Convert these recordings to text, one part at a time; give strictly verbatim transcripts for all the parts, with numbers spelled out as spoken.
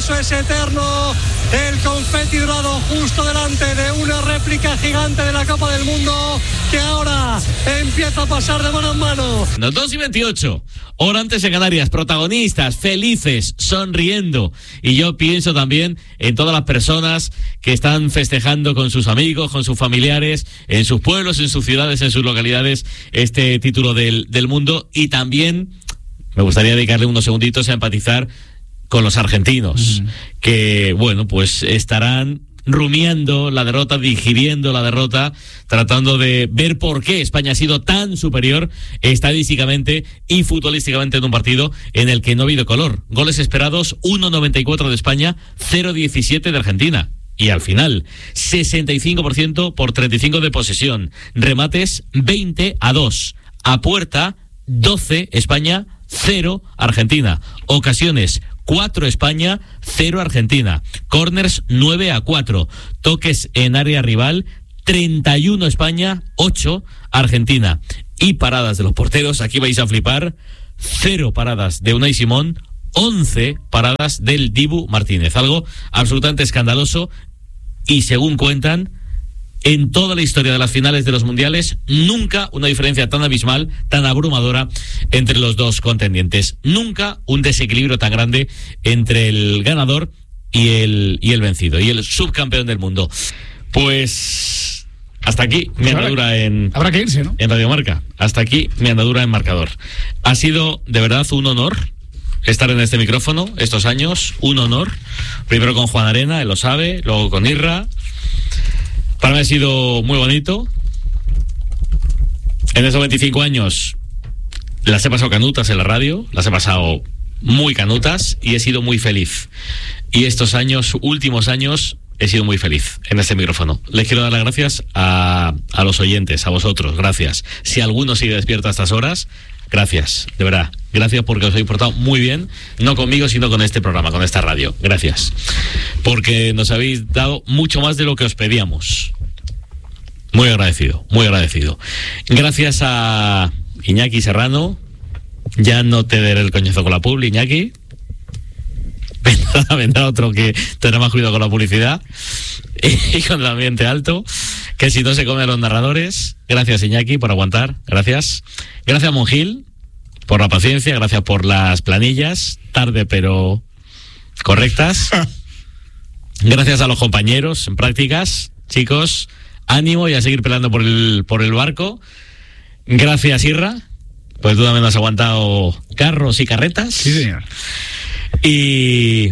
eso es eterno. El confeti dorado justo delante de una réplica gigante de la Copa del Mundo que ahora empieza a pasar de mano en mano. Los dos y veintiocho, hora antes en Canarias, protagonistas, felices, sonriendo. Y yo pienso también en todas las personas que están festejando con sus amigos, con sus familiares, en sus pueblos, en sus ciudades, en sus localidades, este título del, del mundo. Y también me gustaría dedicarle unos segunditos a empatizar con los argentinos, uh-huh. que, bueno, pues estarán rumiando la derrota, digiriendo la derrota, tratando de ver por qué España ha sido tan superior estadísticamente y futbolísticamente en un partido en el que no ha habido color. Goles esperados, uno noventa y cuatro de España, cero diecisiete de Argentina. Y al final, sesenta y cinco por ciento por treinta y cinco de posesión. Remates, veinte a dos. A puerta, doce España, cero Argentina. Ocasiones, cuatro España, cero Argentina. Corners, nueve a cuatro. Toques en área rival, treinta y uno España, ocho Argentina. Y paradas de los porteros, aquí vais a flipar, cero paradas de Unai Simón, once paradas del Dibu Martínez. Algo absolutamente escandaloso. Y según cuentan, en toda la historia de las finales de los mundiales, nunca una diferencia tan abismal, tan abrumadora entre los dos contendientes. Nunca un desequilibrio tan grande entre el ganador y el, y el vencido, y el subcampeón del mundo. Pues hasta aquí mi andadura en, habrá que irse, ¿no? En Radio Marca. Hasta aquí mi andadura en marcador. Ha sido de verdad un honor estar en este micrófono estos años, un honor. Primero con Juan Arena, él lo sabe, luego con Irra. Para mí ha sido muy bonito. En esos veinticinco años las he pasado canutas en la radio, las he pasado muy canutas y he sido muy feliz. Y estos años, últimos años, he sido muy feliz en este micrófono. Les quiero dar las gracias a, a los oyentes, a vosotros, gracias. Si alguno sigue despierto a estas horas, gracias, de verdad. Gracias porque os habéis portado muy bien, no conmigo, sino con este programa, con esta radio. Gracias. Porque nos habéis dado mucho más de lo que os pedíamos. Muy agradecido, muy agradecido. Gracias a Iñaki Serrano. Ya no te daré el coñazo con la publi, Iñaki. Vendrá, vendrá otro que tendrá más cuidado con la publicidad y con el ambiente alto, que si no se come a los narradores. Gracias, Iñaki, por aguantar. Gracias. Gracias, Monjil, por la paciencia. Gracias por las planillas, tarde pero correctas. Gracias a los compañeros en prácticas. Chicos, ánimo y a seguir peleando por el, por el barco. Gracias, Irra, pues tú también has aguantado carros y carretas. Sí, señor. Y,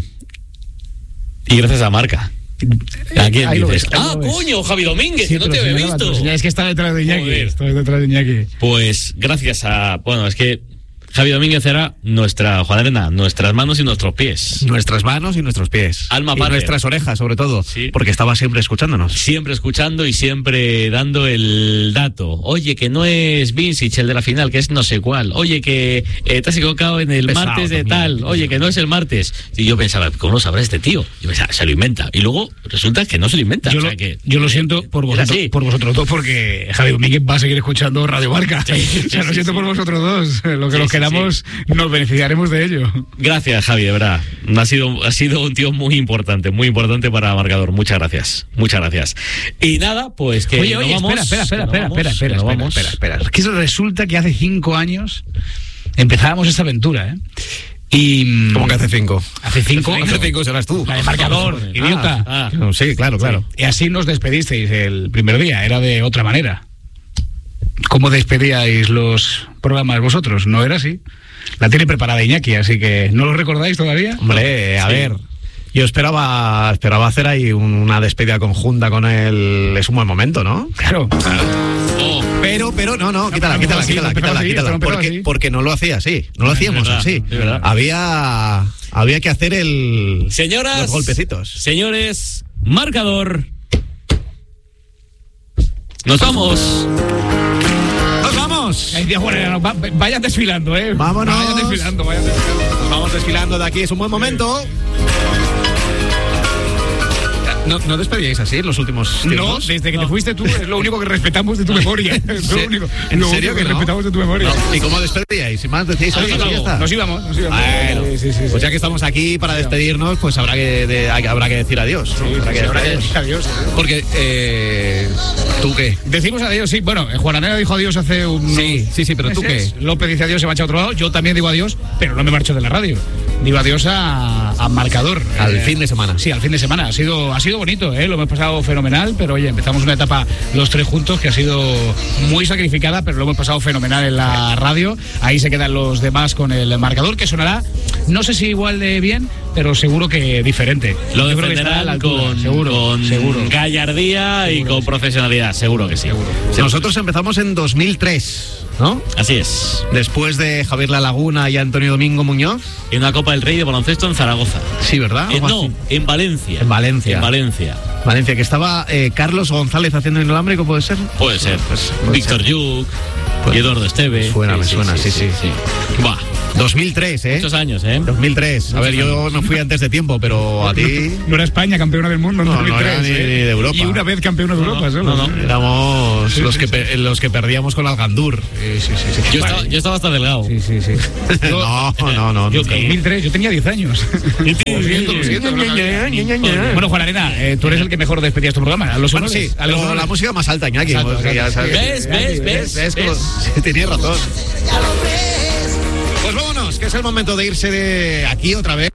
y gracias a Marca. ¿A quién ahí dices? Ves, ah, coño, Javi Domínguez, sí, que no te había visto. Es que está detrás de Iñaki. Joder. Está detrás de Iñaki. Pues gracias a... Bueno, es que Javi Domínguez era nuestra, Juan Arena, nuestras manos y nuestros pies. Nuestras manos y nuestros pies. Alma y pater. Nuestras orejas, sobre todo. Sí. Porque estaba siempre escuchándonos. Siempre escuchando y siempre dando el dato. Oye, que no es Vincic el de la final, que es no sé cuál. Oye, que eh, te has equivocado en el Pesado martes de también. tal. Oye, que no es el martes. Y yo pensaba, ¿cómo lo sabrá este tío? Yo pensaba, se lo inventa. Y luego resulta que no se lo inventa. Yo, o sea, lo, que, yo lo siento por vosotros, así. por vosotros dos, porque Javi Domínguez va a seguir escuchando Radio Marca. Sí, sí, o sea, lo sí, siento sí. por vosotros dos. Lo que Sí, los sí, queramos, sí. nos beneficiaremos de ello. Gracias, Javi, de verdad. Ha sido, ha sido un tío muy importante, muy importante para Marcador. Muchas gracias, muchas gracias. Y nada, pues que Oye, no oye, vamos, espera, espera, que no espera, vamos, espera, espera, que no espera, vamos. espera, espera. Es que eso resulta que hace cinco años empezábamos esta aventura, ¿eh? Y... ¿Cómo que hace cinco? Hace cinco. Hace cinco serás tú. La de Marcador, Ah, idiota. ah. No, sí, claro, claro. Y así nos despedisteis el primer día, era de otra manera. ¿Cómo despedíais los programas vosotros? No era así. La tiene preparada Iñaki, así que ¿no lo recordáis todavía? Hombre, a Sí. ver. Yo esperaba esperaba hacer ahí una despedida conjunta con él. Es un buen momento, ¿no? Claro. Oh, Pero, pero, no, no, quítala, no, quítala, así, quítala, no quítala, empezó así, quítala. esto no empezó Porque, así. porque no lo hacía así, no lo Es hacíamos verdad, así. es verdad. Había, había que hacer el... señoras, los golpecitos. señores, Marcador. Nos vamos. ¡Nos vamos! Ay, Dios, bueno, va- vayan desfilando, ¿eh? Vámonos. Vayan desfilando, vayan desfilando. Nos vamos desfilando de aquí, es un buen momento. no, no despedíais así en los últimos No, tiempos. desde que No. te fuiste tú, es lo único que respetamos de tu memoria. Es lo ¿En único, ¿En lo serio único que que no? respetamos de tu memoria. No. ¿Y cómo despedíais? ¿Y más decíais Nos adiós y ya íbamos, está? Nos íbamos, nos íbamos. Bueno, Sí, sí, sí, pues sí. ya que estamos aquí para despedirnos, pues habrá que, de- habrá que decir adiós. Sí, habrá sí, que sí, habrá que decir decir adiós. Porque, eh, ¿tú qué? Decimos adiós, sí. Bueno, Juananera dijo adiós hace un. Sí, sí, sí, pero ¿tú meses. qué? López dice adiós, se marcha a otro lado. Yo también digo adiós, pero no me marcho de la radio. Digo adiós a, a Marcador. Al Eh, fin de semana. Sí, al fin de semana. Ha sido, ha sido bonito, ¿eh? Lo hemos pasado fenomenal, pero oye, empezamos una etapa los tres juntos que ha sido muy sacrificada, pero lo hemos pasado fenomenal en la radio. Ahí se quedan los demás con el Marcador, que sonará, no sé si igual de bien, pero seguro que diferente. Lo Yo creo que estará a la defenderán altura, con, seguro, con seguro. gallardía y con profesionalidad, seguro que sí. Nosotros empezamos en dos mil tres, ¿no? Así es. Después de Javier La Laguna y Antonio Domingo Muñoz. En una Copa del Rey de baloncesto en Zaragoza. Sí, ¿verdad? Eh, Algo no, así. en Valencia. En Valencia. En Valencia. Valencia, que estaba eh, Carlos González haciendo inalámbrico, ¿puede ser? Puede ser. Pues, puede Víctor ser. Yuk Pues, y Eduardo Esteve. me suena, me suena, sí, sí. Buah, dos mil tres, ¿eh? muchos años, ¿eh? dos mil tres. A ver, yo no fui antes de tiempo, pero a ti... No era España campeona del mundo en No, no dos mil tres, era ni- ¿eh? ni de Europa. Y una vez campeona de No, Europa, no, solo. no, no. Éramos Sí, los, sí, que sí. pe- los que perdíamos con Algandur. Sí, sí, sí, sí. Yo, Vale. estaba, yo estaba hasta delgado. Sí, sí, sí. No, no, no. Yo no. qué. dos mil tres, yo tenía diez años. Lo siento, lo siento. no lo sabía. Bueno, Juan Arena, eh, tú eres el que mejor despedías tu programa. A los Bueno, honores, sí, a los pero honores. la música más alta, Iñaki. Exacto, porque ya exacto. sabes. ¿Ves? ¿Ves? ¿Ves? ¿Ves? Como- sí, tenías razón. Pues vámonos, que es el momento de irse de aquí otra vez.